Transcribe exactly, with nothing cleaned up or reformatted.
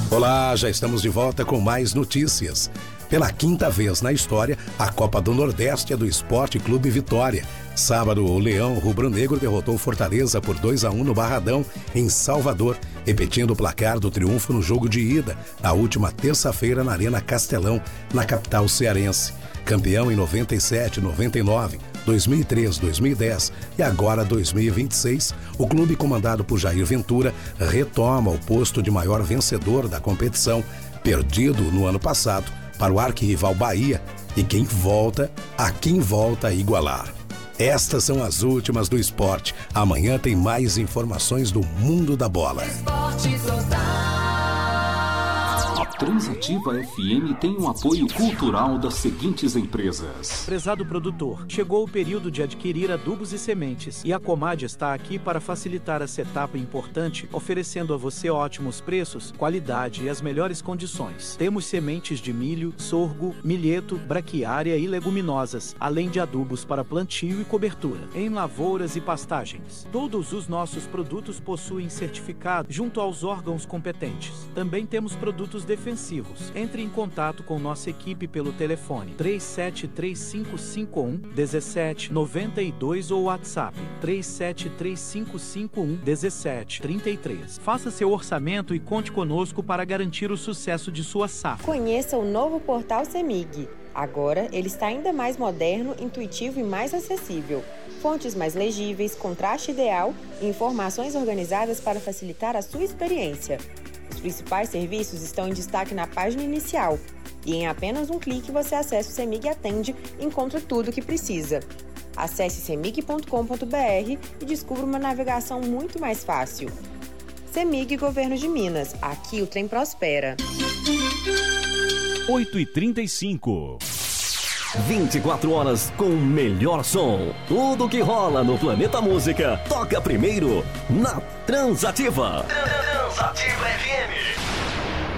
Olá, já estamos de volta com mais notícias. Pela quinta vez na história, a Copa do Nordeste é do Esporte Clube Vitória. Sábado, o Leão Rubro-Negro derrotou Fortaleza por dois a um no Barradão, em Salvador, repetindo o placar do triunfo no jogo de ida, na última terça-feira na Arena Castelão, na capital cearense. Campeão em noventa e sete, noventa e nove, dois mil e três, dois mil e dez e agora dois mil e vinte e seis, o clube comandado por Jair Ventura retoma o posto de maior vencedor da competição, perdido no ano passado para o arquirrival Bahia, e quem volta, a quem volta a igualar. Estas são as últimas do esporte. Amanhã tem mais informações do mundo da bola. Esporte Total. A Transativa F M tem um apoio cultural das seguintes empresas. Prezado produtor, chegou o período de adquirir adubos e sementes e a Comad está aqui para facilitar essa etapa importante, oferecendo a você ótimos preços, qualidade e as melhores condições. Temos sementes de milho, sorgo, milheto, braquiária e leguminosas, além de adubos para plantio e cobertura, em lavouras e pastagens. Todos os nossos produtos possuem certificado junto aos órgãos competentes. Também temos produtos defensivos. Entre em contato com nossa equipe pelo telefone três sete três cinco cinco um, um sete nove dois ou WhatsApp três sete três cinco cinco um, um sete três três. Faça seu orçamento e conte conosco para garantir o sucesso de sua safra. Conheça o novo portal CEMIG. Agora, ele está ainda mais moderno, intuitivo e mais acessível. Fontes mais legíveis, contraste ideal e informações organizadas para facilitar a sua experiência. Os principais serviços estão em destaque na página inicial. E em apenas um clique você acessa o CEMIG Atende e encontra tudo o que precisa. Acesse cemig ponto com ponto b r e descubra uma navegação muito mais fácil. CEMIG Governo de Minas. Aqui o trem prospera. oito e trinta e cinco. vinte e quatro horas com o melhor som. Tudo que rola no Planeta Música toca primeiro na Transativa. Transativa F M.